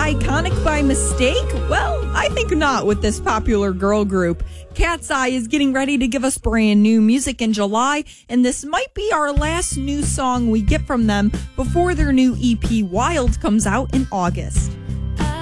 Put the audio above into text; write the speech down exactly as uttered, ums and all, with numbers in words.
iconic by mistake? Well, I think not with this popular girl group. Cat's Eye is getting ready to give us brand new music in July, and this might be our last new song we get from them before their new E P Wild comes out in August.